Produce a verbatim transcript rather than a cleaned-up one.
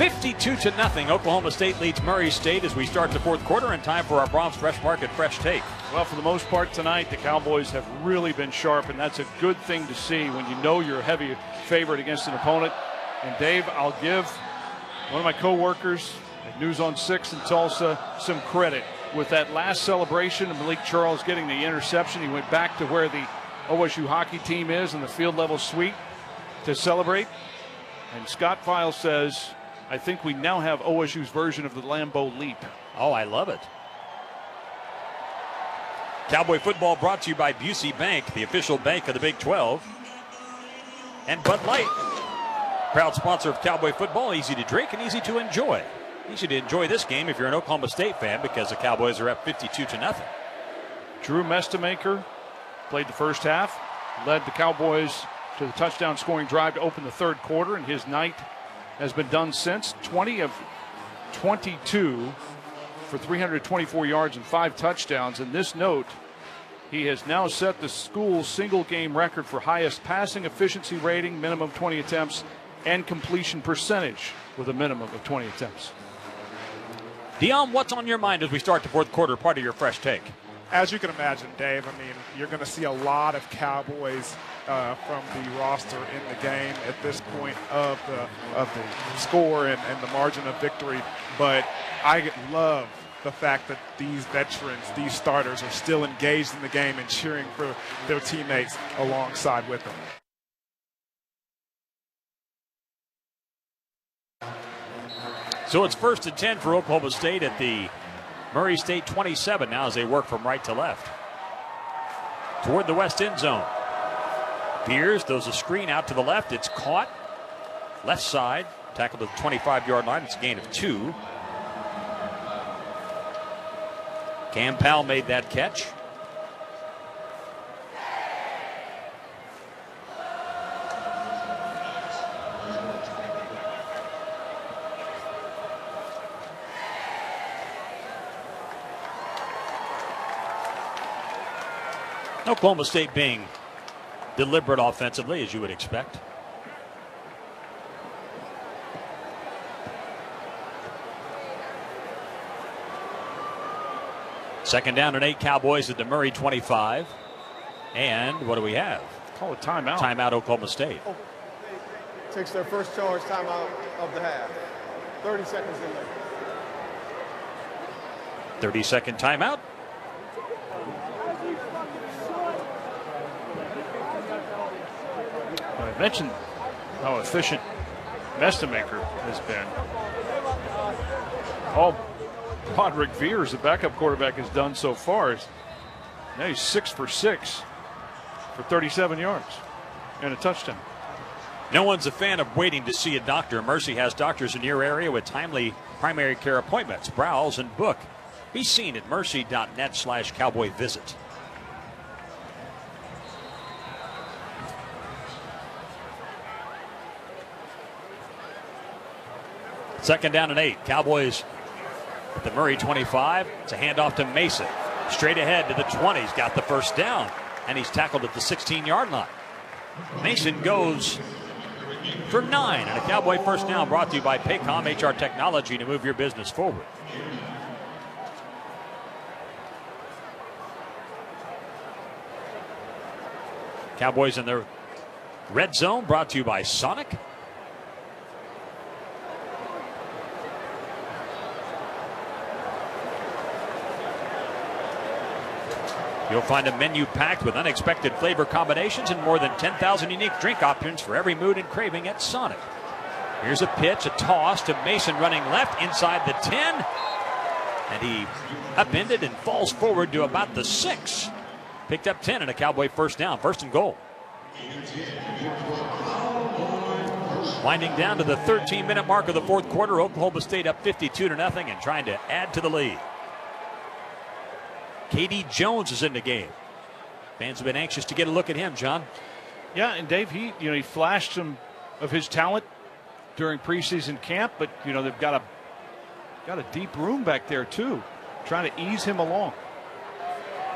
fifty-two to nothing. Oklahoma State leads Murray State as we start the fourth quarter, in time for our Brahms Fresh Market Fresh Take. Well, for the most part tonight, the Cowboys have really been sharp, and that's a good thing to see when you know you're a heavy favorite against an opponent. And Dave, I'll give one of my coworkers at News on six in Tulsa some credit. With that last celebration of Malik Charles getting the interception, he went back to where the O S U hockey team is in the field level suite to celebrate. And Scott Files says, I think we now have O S U's version of the Lambeau Leap. Oh, I love it. Cowboy football brought to you by Busey Bank, the official bank of the Big twelve. And Bud Light, proud sponsor of Cowboy football, easy to drink and easy to enjoy. Easy to enjoy this game if you're an Oklahoma State fan, because the Cowboys are up fifty-two to nothing. Drew Mestemaker played the first half, led the Cowboys to the touchdown scoring drive to open the third quarter, and his night has been done since. twenty of twenty-two for three hundred twenty-four yards and five touchdowns. And this note, he has now set the school's single game record for highest passing efficiency rating, minimum twenty attempts, and completion percentage with a minimum of twenty attempts. Dion, what's on your mind as we start the fourth quarter, part of your Fresh Take? As you can imagine, Dave, I mean, you're going to see a lot of Cowboys uh, from the roster in the game at this point of the of the score and, and the margin of victory. But I love the fact that these veterans, these starters, are still engaged in the game and cheering for their teammates alongside with them. So it's first and ten for Oklahoma State at the Murray State twenty-seven now as they work from right to left. Toward the west end zone. Beers throws a screen out to the left. It's caught. Left side. Tackled at the twenty-five-yard line. It's a gain of two. Cam Powell made that catch. Oklahoma State being deliberate offensively, as you would expect. Second down and eight, Cowboys at the Murray twenty-five. And what do we have? Call a timeout. Timeout, Oklahoma State. Takes their first charge timeout of the half. thirty seconds in there. thirty-second timeout. I mentioned how efficient Mestemaker has been. All Roderick Veers, the backup quarterback, has done so far is now he's six for six for thirty-seven yards and a touchdown. No one's a fan of waiting to see a doctor. Mercy has doctors in your area with timely primary care appointments. Browse and book. Be seen at mercy.net slash cowboy visit. Second down and eight. Cowboys at the Murray twenty-five. It's a handoff to Mason. Straight ahead to the twenty. He's got the first down. And he's tackled at the sixteen-yard line. Mason goes for nine. And a Cowboy first down brought to you by Paycom H R Technology to move your business forward. Cowboys in the red zone brought to you by Sonic. You'll find a menu packed with unexpected flavor combinations and more than ten thousand unique drink options for every mood and craving at Sonic. Here's a pitch, a toss to Mason running left inside the ten. And he upended and falls forward to about the six. Picked up ten and a Cowboy first down, first and goal. Winding down to the thirteen-minute mark of the fourth quarter, Oklahoma State up fifty-two to nothing and trying to add to the lead. K D Jones is in the game. Fans have been anxious to get a look at him, John. Yeah, and Dave, he you know he flashed some of his talent during preseason camp, but you know they've got a got a deep room back there too, trying to ease him along.